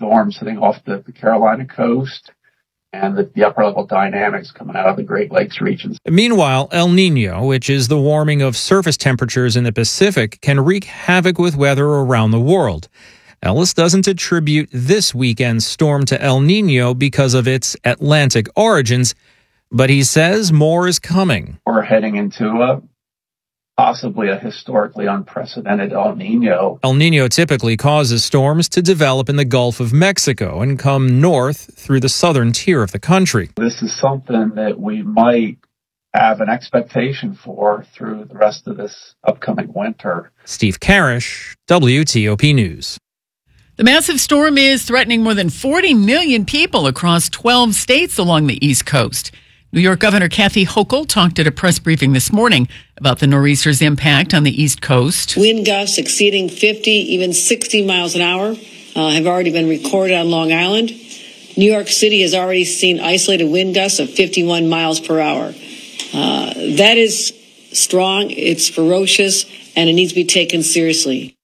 storms sitting off the Carolina coast and the upper-level dynamics coming out of the Great Lakes regions. Meanwhile, El Nino, which is the warming of surface temperatures in the Pacific, can wreak havoc with weather around the world. Ellis doesn't attribute this weekend's storm to El Nino because of its Atlantic origins, but he says more is coming. We're heading into possibly a historically unprecedented El Nino. El Nino typically causes storms to develop in the Gulf of Mexico and come north through the southern tier of the country. This is something that we might have an expectation for through the rest of this upcoming winter. Steve Karish, WTOP News. The massive storm is threatening more than 40 million people across 12 states along the East Coast. New York Governor Kathy Hochul talked at a press briefing this morning about the nor'easter's impact on the East Coast. Wind gusts exceeding 50, even 60 miles an hour have already been recorded on Long Island. New York City has already seen isolated wind gusts of 51 miles per hour. That is strong, it's ferocious, and it needs to be taken seriously.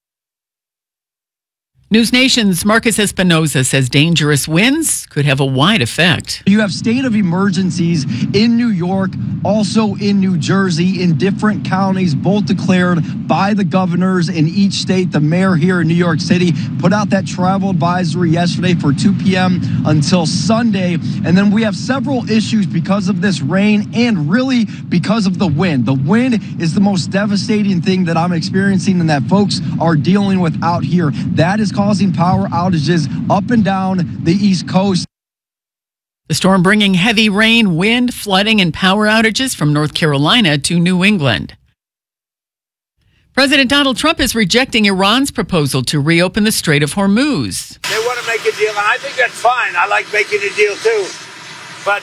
News Nation's Marcus Espinoza says dangerous winds could have a wide effect. You have state of emergencies in New York, also in New Jersey, in different counties, both declared by the governors in each state. The mayor here in New York City put out that travel advisory yesterday for 2 p.m. until Sunday. And then we have several issues because of this rain and really because of the wind. The wind is the most devastating thing that I'm experiencing and that folks are dealing with out here. That is causing power outages up and down the East Coast. The storm bringing heavy rain, wind, flooding, and power outages from North Carolina to New England. President Donald Trump is rejecting Iran's proposal to reopen the Strait of Hormuz. They want to make a deal, and I think that's fine. I like making a deal too. But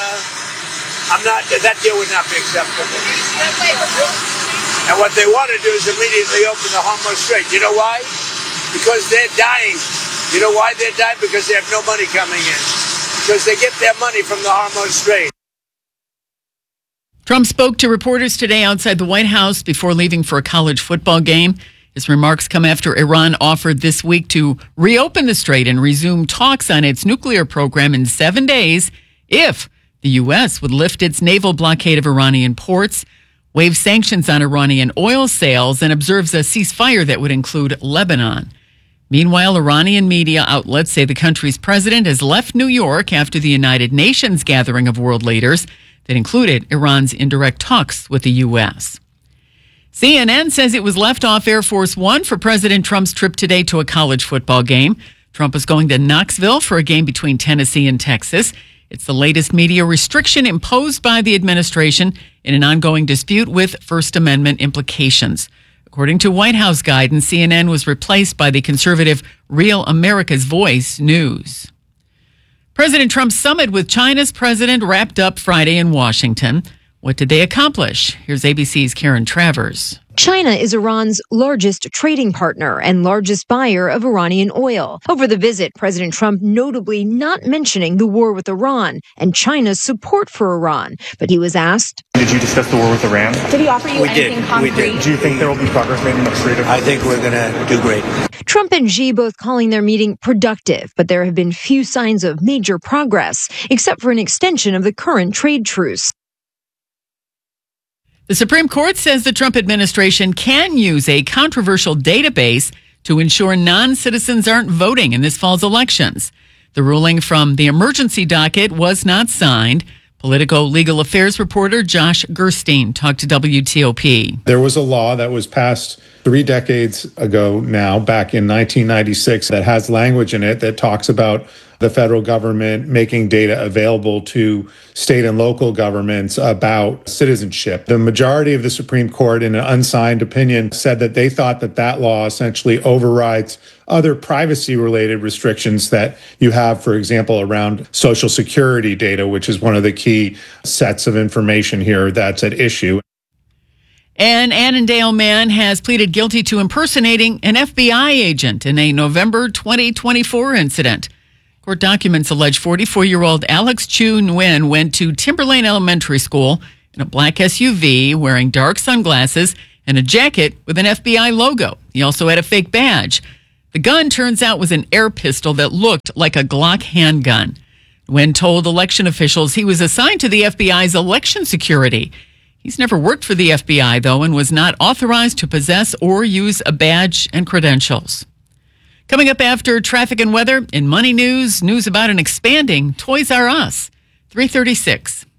that deal would not be acceptable. And what they want to do is immediately open the Hormuz Strait. You know why? Because they're dying. You know why they're dying? Because they have no money coming in. Because they get their money from the Hormuz Strait. Trump spoke to reporters today outside the White House before leaving for a college football game. His remarks come after Iran offered this week to reopen the strait and resume talks on its nuclear program in 7 days if the U.S. would lift its naval blockade of Iranian ports, waive sanctions on Iranian oil sales, and observes a ceasefire that would include Lebanon. Meanwhile, Iranian media outlets say the country's president has left New York after the United Nations gathering of world leaders that included Iran's indirect talks with the U.S. CNN says it was left off Air Force One for President Trump's trip today to a college football game. Trump is going to Knoxville for a game between Tennessee and Texas. It's the latest media restriction imposed by the administration in an ongoing dispute with First Amendment implications. According to White House guidance, CNN was replaced by the conservative Real America's Voice News. President Trump's summit with China's president wrapped up Friday in Washington. What did they accomplish? Here's ABC's Karen Travers. China is Iran's largest trading partner and largest buyer of Iranian oil. Over the visit, President Trump notably not mentioning the war with Iran and China's support for Iran. But he was asked, "Did you discuss the war with Iran?" Did he offer you anything concrete? We did. Do you think there will be progress made in the Strait of Hormuz? I think we're going to do great. Trump and Xi both calling their meeting productive, but there have been few signs of major progress, except for an extension of the current trade truce. The Supreme Court says the Trump administration can use a controversial database to ensure non-citizens aren't voting in this fall's elections. The ruling from the emergency docket was not signed. Politico legal affairs reporter Josh Gerstein talked to WTOP. There was a law that was passed 3 decades ago now, back in 1996, that has language in it that talks about the federal government making data available to state and local governments about citizenship. The majority of the Supreme Court, in an unsigned opinion, said that they thought that that law essentially overrides other privacy-related restrictions that you have, for example, around Social Security data, which is one of the key sets of information here that's at issue. An Annandale man has pleaded guilty to impersonating an FBI agent in a November 2024 incident. Court documents allege 44-year-old Alex Chu Nguyen went to Timberlane Elementary School in a black SUV wearing dark sunglasses and a jacket with an FBI logo. He also had a fake badge. The gun, turns out, was an air pistol that looked like a Glock handgun. When told election officials he was assigned to the FBI's election security. He's never worked for the FBI, though, and was not authorized to possess or use a badge and credentials. Coming up after traffic and weather, in Money News, news about an expanding Toys R Us. 3:36.